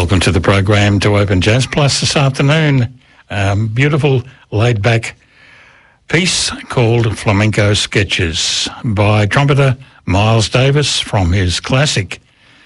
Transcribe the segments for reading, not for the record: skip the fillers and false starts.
Welcome to the program to Open Jazz Plus this afternoon. Beautiful laid-back piece called Flamenco Sketches by trumpeter Miles Davis from his classic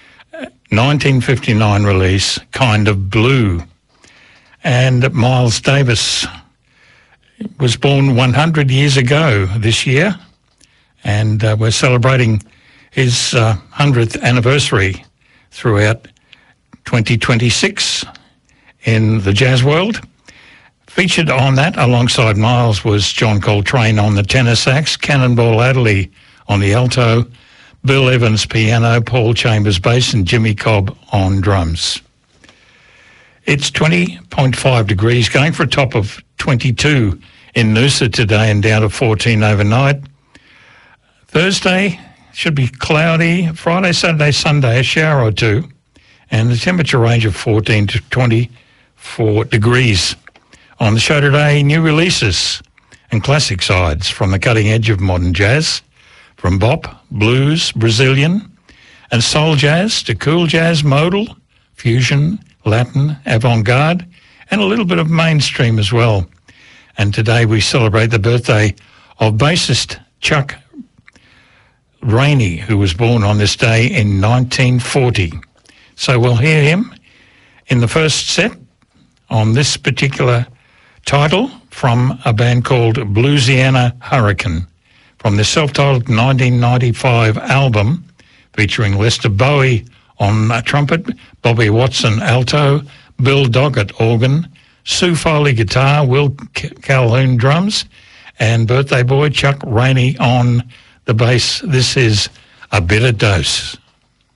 1959 release, Kind of Blue. And Miles Davis was born 100 years ago this year, and we're celebrating his 100th anniversary throughout 2026 in the jazz world. Featured on that alongside Miles was John Coltrane on the tenor sax, Cannonball Adderley on the alto, Bill Evans piano, Paul Chambers bass, and Jimmy Cobb on drums. It's 20.5 degrees, going for a top of 22 in Noosa today and down to 14 overnight. Thursday should be cloudy. Friday, Saturday, Sunday, a shower or two. And the temperature range of 14 to 24 degrees. On the show today, new releases and classic sides from the cutting edge of modern jazz, from bop, blues, Brazilian, and soul jazz to cool jazz, modal, fusion, Latin, avant-garde, and a little bit of mainstream as well. And today we celebrate the birthday of bassist Chuck Rainey, who was born on this day in 1940. So we'll hear him in the first set on this particular title from a band called Bluesiana Hurricane, from the self-titled 1995 album featuring Lester Bowie on trumpet, Bobby Watson alto, Bill Doggett organ, Sue Foley guitar, Will Calhoun drums, and birthday boy Chuck Rainey on the bass. This is A Bitter Dose.